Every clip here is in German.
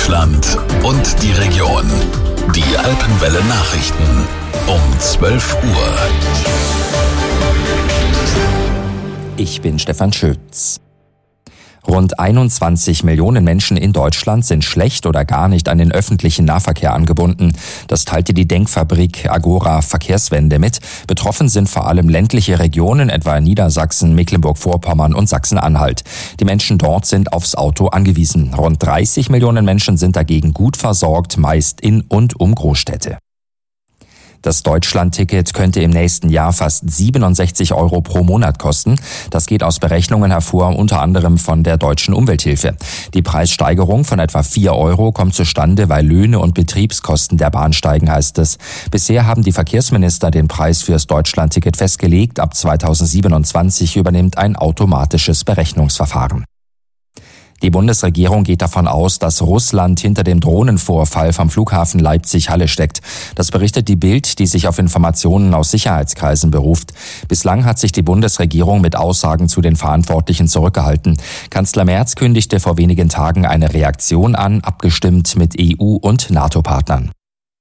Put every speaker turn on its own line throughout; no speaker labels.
Deutschland und die Region. Die Alpenwelle Nachrichten um 12 Uhr.
Ich bin Stefan Schütz. Rund 21 Millionen Menschen in Deutschland sind schlecht oder gar nicht an den öffentlichen Nahverkehr angebunden. Das teilte die Denkfabrik Agora Verkehrswende mit. Betroffen sind vor allem ländliche Regionen, etwa in Niedersachsen, Mecklenburg-Vorpommern und Sachsen-Anhalt. Die Menschen dort sind aufs Auto angewiesen. Rund 30 Millionen Menschen sind dagegen gut versorgt, meist in und um Großstädte. Das Deutschland-Ticket könnte im nächsten Jahr fast 67 € pro Monat kosten. Das geht aus Berechnungen hervor, unter anderem von der Deutschen Umwelthilfe. Die Preissteigerung von etwa 4 € kommt zustande, weil Löhne und Betriebskosten der Bahn steigen, heißt es. Bisher haben die Verkehrsminister den Preis fürs Deutschland-Ticket festgelegt. Ab 2027 übernimmt ein automatisches Berechnungsverfahren. Die Bundesregierung geht davon aus, dass Russland hinter dem Drohnenvorfall vom Flughafen Leipzig-Halle steckt. Das berichtet die Bild, die sich auf Informationen aus Sicherheitskreisen beruft. Bislang hat sich die Bundesregierung mit Aussagen zu den Verantwortlichen zurückgehalten. Kanzler Merz kündigte vor wenigen Tagen eine Reaktion an, abgestimmt mit EU- und NATO-Partnern.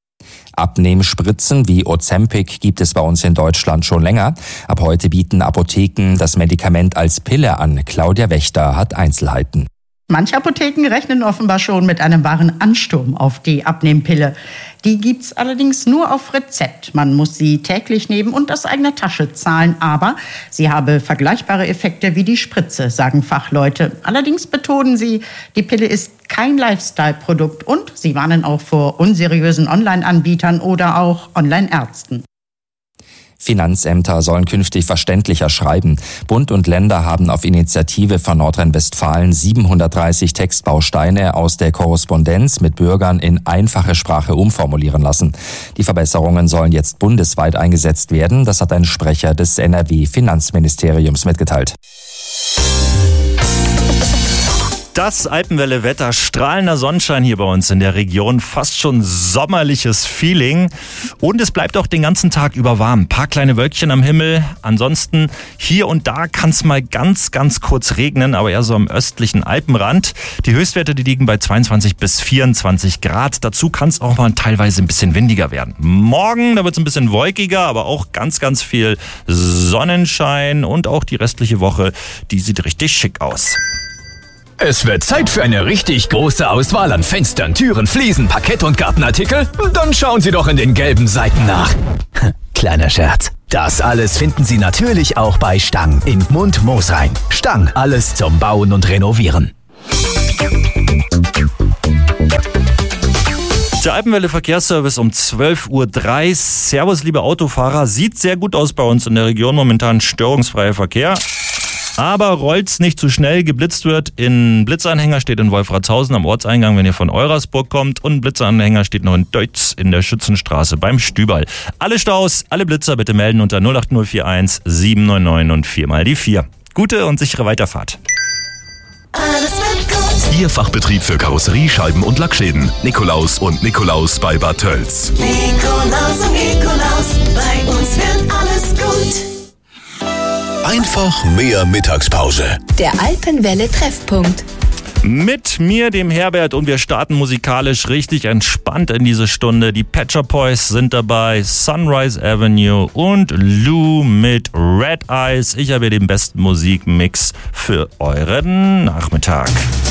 Abnehmspritzen wie Ozempic gibt es bei uns in Deutschland schon länger. Ab heute bieten Apotheken das Medikament als Pille an. Claudia Wächter hat Einzelheiten.
Manche Apotheken rechnen offenbar schon mit einem wahren Ansturm auf die Abnehmpille. Die gibt's allerdings nur auf Rezept. Man muss sie täglich nehmen und aus eigener Tasche zahlen. Aber sie habe vergleichbare Effekte wie die Spritze, sagen Fachleute. Allerdings betonen sie, die Pille ist kein Lifestyle-Produkt und sie warnen auch vor unseriösen Online-Anbietern oder auch Online-Ärzten.
Finanzämter sollen künftig verständlicher schreiben. Bund und Länder haben auf Initiative von Nordrhein-Westfalen 730 Textbausteine aus der Korrespondenz mit Bürgern in einfache Sprache umformulieren lassen. Die Verbesserungen sollen jetzt bundesweit eingesetzt werden. Das hat ein Sprecher des NRW-Finanzministeriums mitgeteilt.
Das Alpenwelle-Wetter, strahlender Sonnenschein hier bei uns in der Region, fast schon sommerliches Feeling. Und es bleibt auch den ganzen Tag über warm. Ein paar kleine Wölkchen am Himmel. Ansonsten hier und da kann es mal ganz kurz regnen, aber eher so am östlichen Alpenrand. Die Höchstwerte, die liegen bei 22 bis 24 Grad. Dazu kann es auch mal teilweise ein bisschen windiger werden. Morgen, da wird es ein bisschen wolkiger, aber auch ganz viel Sonnenschein. Und auch die restliche Woche, die sieht richtig schick aus.
Es wird Zeit für eine richtig große Auswahl an Fenstern, Türen, Fliesen, Parkett und Gartenartikel? Dann schauen Sie doch in den gelben Seiten nach. Kleiner Scherz. Das alles finden Sie natürlich auch bei Stang in Gmund-Moosrhein. Stang, alles zum Bauen und Renovieren.
Der Alpenwelle Verkehrsservice um 12:03 Uhr. Servus, liebe Autofahrer. Sieht sehr gut aus bei uns in der Region. Momentan störungsfreier Verkehr. Aber rollt's nicht zu schnell, geblitzt wird. Ein Blitzanhänger steht in Wolfratshausen am Ortseingang, wenn ihr von Eurasburg kommt. Und ein Blitzanhänger steht noch in Deutz in der Schützenstraße beim Stüberl. Alle Staus, alle Blitzer bitte melden unter 08041 799 und 4 mal die 4. Gute und sichere Weiterfahrt.
Alles wird gut. Ihr Fachbetrieb für Karosserie, Scheiben und Lackschäden. Nikolaus und Nikolaus bei Bad Tölz.
Nikolaus und Nikolaus, bei uns wird alles gut.
Einfach mehr Mittagspause.
Der Alpenwelle Treffpunkt.
Mit mir, dem Herbert, und wir starten musikalisch richtig entspannt in diese Stunde. Die Pet Shop Boys sind dabei, Sunrise Avenue und Lou mit Red Eyes. Ich habe hier den besten Musikmix für euren Nachmittag.